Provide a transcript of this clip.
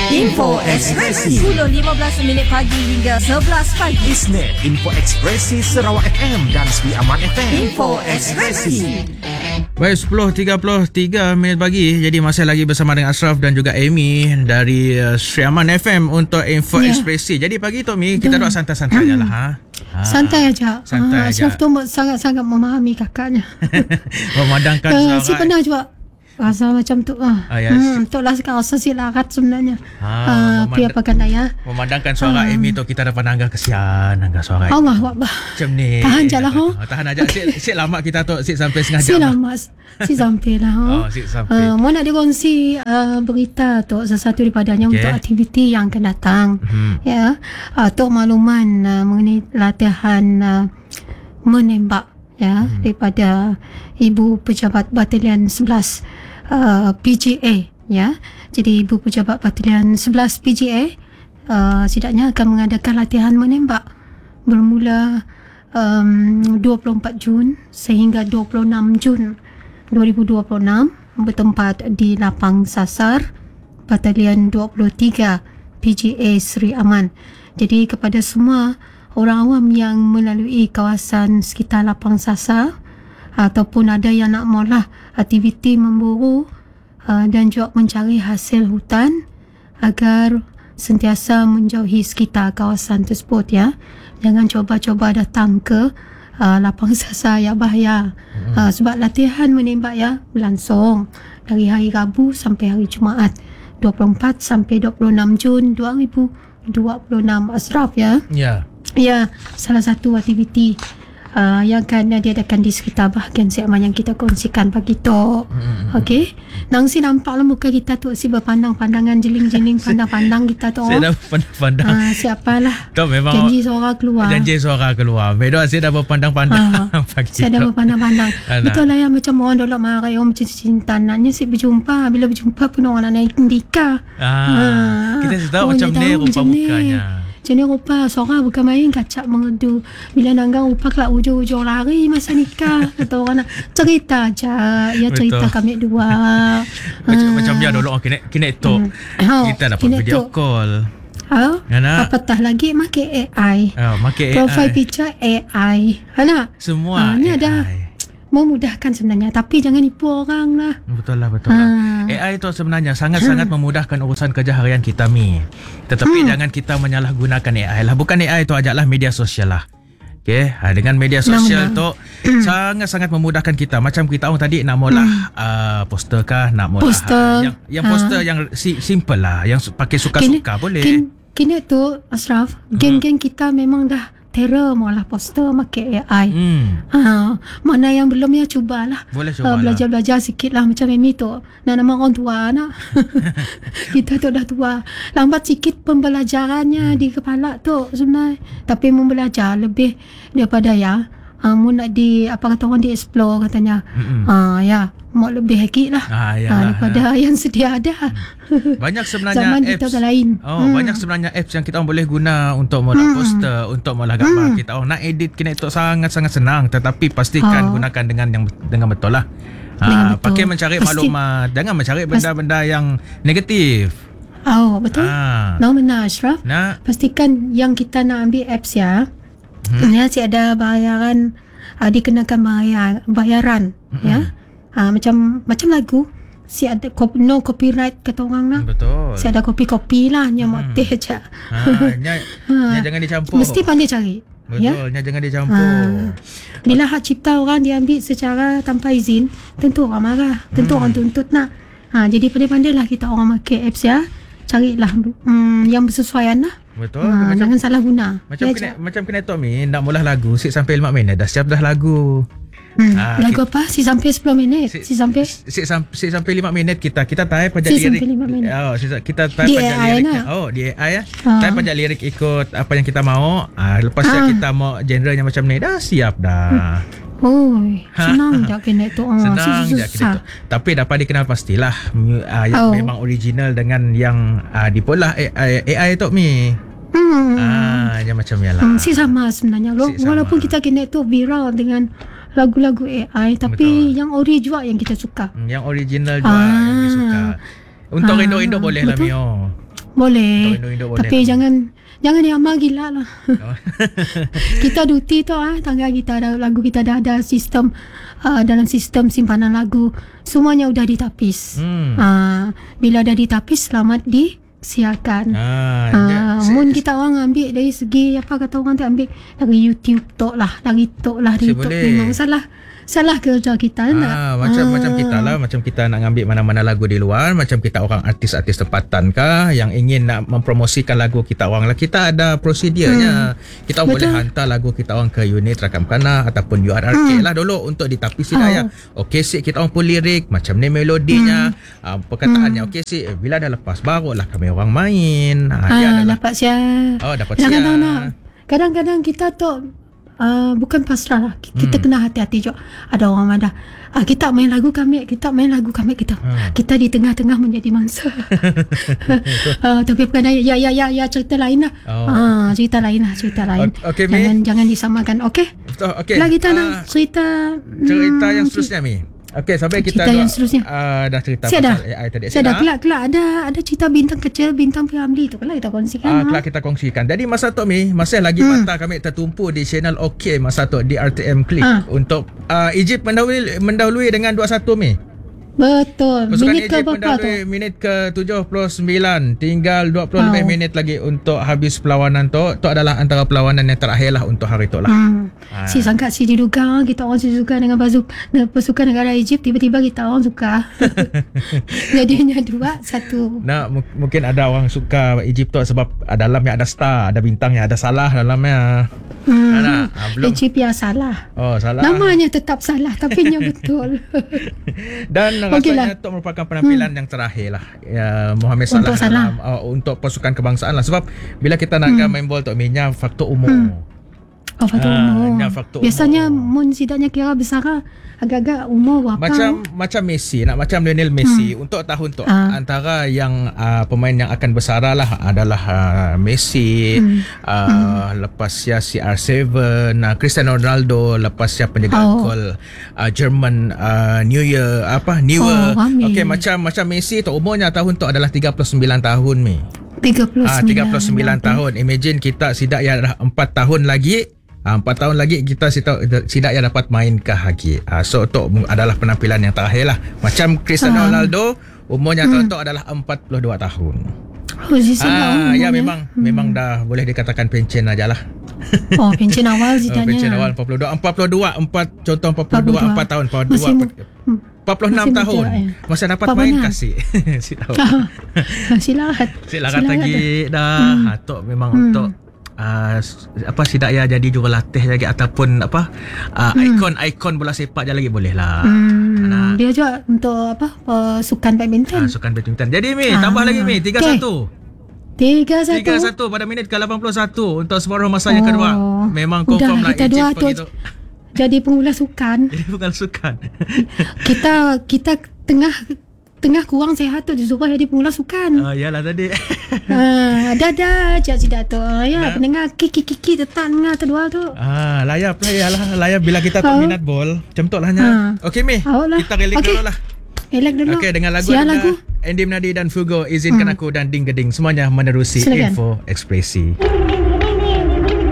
Info Ekspresi 10.15 pagi hingga 11 pagi. Isnin, Info Ekspresi Sarawak FM dan Sri Aman FM. Info Ekspresi. Baik, 10.33 pagi. Jadi masih lagi bersama dengan Ashraf dan juga Amy dari Sri Aman FM untuk Info Ekspresi. Jadi pagi tu Mi, kita duduk santai-santai je lah. Santai aja. Santai aja. Ashraf tu sangat-sangat memahami kakaknya. Memandangkan Si suara. pernah juga rasa macam tu. yes. Tu lah sekarang rasa silarat sebenarnya. Tapi apa kan ya? Memandangkan suara Amy tu, kita dapat nanggah kesian, nanggah suara Allah Akbar. macam ni. Tahan je lah, Tahan aja. Sik lama kita tu, sik sampai setengah jam. Si lama. Si sampai lah. Sik sampai. Mau nak dikongsi berita tu sesuatu daripadanya untuk aktiviti yang akan datang. Ya. Tu makluman mengenai latihan menembak daripada Ibu Pejabat Batalion 11 PGA, ya. Jadi Ibu Pejabat Batalion 11 PGA setidaknya akan mengadakan latihan menembak bermula 24 Jun sehingga 26 Jun 2026 bertempat di Lapang Sasar Batalion 23 PGA Sri Aman. Jadi kepada semua orang awam yang melalui kawasan sekitar Lapang Sasar ataupun ada yang nak mula aktiviti memburu dan juga mencari hasil hutan agar sentiasa menjauhi sekitar kawasan tersebut, ya. Jangan cuba-cuba datang ke Lapang Sasar yang bahaya. Sebab latihan menembak berlangsung dari hari Rabu sampai hari Jumaat 24 sampai 26 Jun 2026 Ashraf, ya. Ya, salah satu aktiviti yang akan diadakan di sekitar bahagian Siaman yang kita kongsikan pagi tu. Okey. Nang si nampak lah muka kita tu si berpandang-pandangan, jeling-jeling pandang-pandang kita tu. Saya dah pandang-pandang. Siapalah. Tu memang Janji suara keluar. Betul, saya dah berpandang-pandang pagi tu. Saya dah berpandang-pandang. Betul lah, yang macam orang dulu marah orang macam cinta naknya si berjumpa. Bila berjumpa pun orang nak naik indika. Kita tahu macam ni rupa-rupanya. Jadi rupa seorang bukan main kacak mengedu. Bila nanggang rupa kelak ujung-ujung lari masa nikah. Kata orang nak cerita aja. Ya, cerita kami dua. Macam dia dulu kena tu. Kita dapat video call. Apatah lagi makai AI. Makai AI. Profile picture AI. Semua ni AI. ada memudahkan sebenarnya, tapi jangan nipu orang lah. Betul lah. AI itu sebenarnya sangat-sangat memudahkan urusan kerja harian kita, Mi. Tetapi jangan kita menyalahgunakan AI lah. Bukan AI itu ajalah, media sosial lah. Okay, dengan media sosial tu sangat-sangat memudahkan kita. Macam kita orang tadi nak mula poster kah, nak mula yang poster yang simple lah, yang pakai suka-suka boleh. Kini tu Ashraf, geng-geng kita memang dah terror malah poster pakai AI. Mana yang belum ya cubalah. Boleh cubalah. Belajar-belajar sikit lah macam Amy tu. Nama orang tua nak. Kita tu dah tua. Lambat sikit pembelajarannya di kepala tu sebenarnya. Tapi membelajar lebih daripada mu nak apa kata orang di explore katanya. Mau lebih hakik lah daripada yang sedia ada. Banyak sebenarnya zaman apps kita dah lain. Banyak sebenarnya apps yang kita boleh guna untuk mula poster, untuk mula gambar. Kita nak edit kena itu sangat-sangat senang, tetapi pastikan gunakan dengan betul lah. Pakai mencari maklumat, jangan mencari benda-benda yang negatif. Betul. Benar Ashraf. Pastikan yang kita nak ambil apps si ada bayaran, dikenakan bayaran. Macam lagu si ada no copyright kata orang lah. Betul. Si ada kopi-kopi lah, nya moteh aja. Jangan dicampur. Mesti pandai cari. Betul, jangan dicampur. Bila hak cipta orang diambil secara tanpa izin, tentu orang marah, tentu orang tuntut nak. Jadi pandai-pandailah kita orang pakai apps carilah yang bersesuaian lah. Betul. Jangan salah guna. Macam kena tu Mi, nak mula lagu sik sampai 5 minit dah siap dah lagu. Lagu apa? Si sampai 10 minit. Si sampai 5 minit kita type aja lirik. Kita type aja lirik. Di AI type aja lirik ikut apa yang kita mau. Lepas kita mau genre-nya macam ni, dah siap dah. Senang tak kena tu. Senang tak kena tu. Tapi dapat dikenal pastilah yang memang original dengan yang dipolah AI tu Mi. Yang macam lah. Si sama sebenarnya. Walaupun kita kena tu viral dengan lagu-lagu AI, tapi betul, yang ori juga yang kita suka. Yang original juga yang kita suka. Untuk Indo-Indo boleh lah Mio. Boleh. Untuk induk-induk boleh. Tapi jangan diamal gila lah. Kita duty tu tangga kita ada lagu, kita dah ada sistem dalam sistem simpanan lagu semuanya udah ditapis. Bila dah ditapis selamat disiarkan. Mun kita orang ambil dari segi apa kata orang tu, ambil dari YouTube tok lah, dari YouTube memang salah kerja kita nak. Macam kita lah, macam kita nak ambil mana-mana lagu di luar, macam kita orang artis-artis tempatan kah yang ingin nak mempromosikan lagu kita orang lah, kita ada prosedurnya. Kita orang boleh hantar lagu kita orang ke unit rakam kanah ataupun URRK lah dulu untuk ditapis hidayah. Okey sik kita orang pun lirik macam ni melodinya, perkataannya okey sik, bila dah lepas barulah kami orang main. Dapat siap. Dapat siap. Kadang-kadang kita tu bukan pasrah lah. Kita kena hati-hati juga. Ada orang ada kita main lagu kami, kita di tengah-tengah menjadi mangsa. Tapi bukan ya cerita lain lah. Cerita lain. Okay, jangan disamakan. Okay. Lah kita nak cerita yang seterusnya Mi. Okey, sampai kita yang seterusnya. Dah cerita pasal AI tadi. Saya dah kelak ada cerita bintang kecil, bintang Piramli tu kelak kita kongsikan. Kelak kita kongsikan. Jadi masa tu Mi, masa lagi mata kami tertumpu di channel OK masa tu di RTM Click untuk Egypt mendahului dengan 2-1 Mi. Betul. Pasukan Minit ke Egypt berapa tu? Minit ke 79. Tinggal 20 lebih minit lagi untuk habis perlawanan tu. Itu adalah antara perlawanan yang terakhir lah untuk hari tu lah. Si sangka si diduga kita orang suka dengan pasukan negara Egypt, tiba-tiba kita orang suka. Jadinya 2-1. Nah, mungkin ada orang suka Egypt tu sebab dalamnya ada star, ada bintang yang ada Salah dalamnya. Belum. Egypt yang salah. Salah. Namanya tetap salah tapi nya betul. Dan rasanya itu merupakan penampilan yang terakhir lah Mohamed Salah untuk pasukan kebangsaan lah. Sebab bila kita nak main bola tu minyak faktor umur. Faktor umur. Biasanya mun sidaknya kira besar agak-agak umur berapa? Macam Messi, macam Lionel Messi untuk tahun tu antara yang pemain yang akan bersara lah adalah Messi, lepas ya CR7, Cristiano Ronaldo, lepas ya penjaga gol German New Year. Okey, macam Messi tu umurnya tahun tu adalah 39 tahun Mi. 39 tahun. Imagine kita sidak ya dah 4 tahun lagi. 4 tahun lagi kita sidak yang dapat main ke lagi. So itu adalah penampilan yang terakhir lah. Macam Cristiano Ronaldo umurnya tahun tu adalah 42 tahun. Ya memang dah boleh dikatakan pencen aja lah. Pencen awal sidaknya. Pencen awal 42 4 tahun 46 tahun masa dapat main kasih. Silahat lagi dah. Tok memang untuk sidak ya jadi jurulatih lagi ataupun ikon bola sepak je lagi boleh lah. Dia juga untuk sukan badminton. Sukan badminton. Jadi Mi, tambah lagi Mi 3-1 pada minit ke 81 untuk separuh masa yang kedua. Memang confirm lah kita dua tu jadi pengulas sukan. Kita tengah kurang sihat tu disuruh jadi pengulas sukan. Yalah tadi. Dah tidak tu. Pendengar kiki tetap dengar kedua tu. Layap bila kita tak minat bol. Macam tu lah nya. Okey Mi, kita relax dulu lah. Okey, dengan lagu Andy Mnadi dan Fugo, izinkan aku dan Ding Geding semuanya menerusi Info Ekspresi.